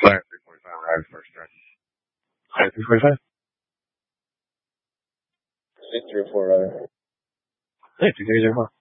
Flat 345 right first stretch. Flat 345? 3-4 right. Hey, 2304.